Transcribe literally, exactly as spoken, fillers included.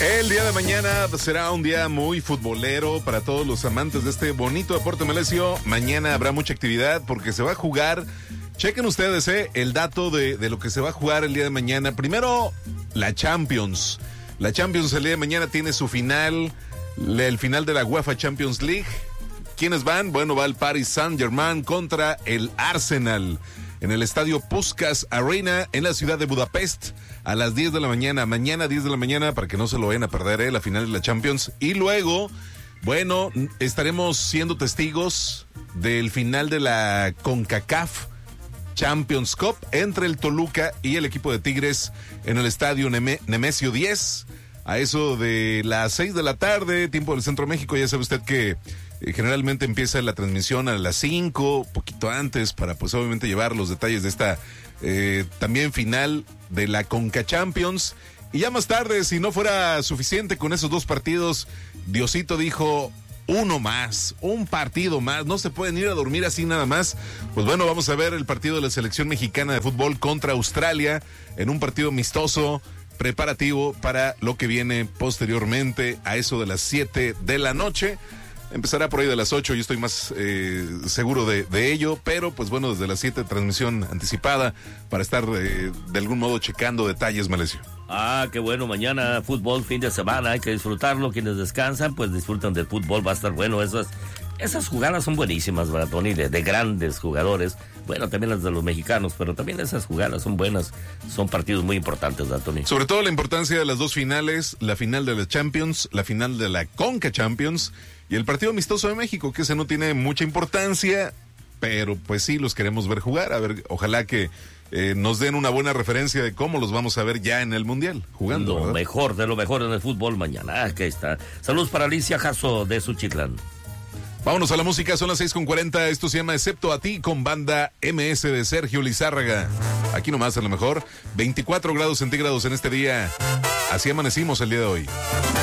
El día de mañana será un día muy futbolero para todos los amantes de este bonito deporte melesio. Mañana habrá mucha actividad porque se va a jugar. Chequen ustedes eh, el dato de, de lo que se va a jugar el día de mañana. Primero, la Champions. La Champions el día de mañana tiene su final, el final de la UEFA Champions League. ¿Quiénes van? Bueno, va el Paris Saint-Germain contra el Arsenal en el estadio Puskás Arena en la ciudad de Budapest a las diez de la mañana. Mañana diez de la mañana para que no se lo vayan a perder, eh, la final de la Champions. Y luego, bueno, estaremos siendo testigos del final de la CONCACAF Champions Cup entre el Toluca y el equipo de Tigres en el estadio Neme- Nemesio diez a eso de las seis de la tarde, tiempo del Centro de México. Ya sabe usted que eh, generalmente empieza la transmisión a las cinco, poquito antes, para pues obviamente llevar los detalles de esta eh, también final de la Conca Champions. Y ya más tarde, si no fuera suficiente con esos dos partidos, Diosito dijo: uno más, un partido más, no se pueden ir a dormir así nada más. Pues bueno, vamos a ver el partido de la selección mexicana de fútbol contra Australia en un partido amistoso preparativo para lo que viene posteriormente a eso de las siete de la noche. Empezará por ahí de las ocho, yo estoy más eh, seguro de, de ello, pero pues bueno, desde las siete transmisión anticipada para estar eh, de algún modo checando detalles, Malesio. Ah, qué bueno, mañana fútbol, fin de semana, hay que disfrutarlo. Quienes descansan, pues disfrutan del fútbol, va a estar bueno. Esas, esas jugadas son buenísimas, ¿verdad, Tony? De, de grandes jugadores. Bueno, también las de los mexicanos, pero también esas jugadas son buenas. Son partidos muy importantes, ¿verdad, Tony? Sobre todo la importancia de las dos finales, la final de la Champions, la final de la Conca Champions y el partido amistoso de México, que ese no tiene mucha importancia, pero pues sí los queremos ver jugar. A ver, ojalá que Eh, nos den una buena referencia de cómo los vamos a ver ya en el Mundial, jugando. Lo ¿verdad? mejor de lo mejor en el fútbol mañana. Aquí está. Saludos para Alicia Jasso de Suchitlán. Vámonos a la música, son las seis con cuarenta. Esto se llama Excepto a Ti con banda M S de Sergio Lizárraga. Aquí nomás a lo mejor. veinticuatro grados centígrados en este día. Así amanecimos el día de hoy.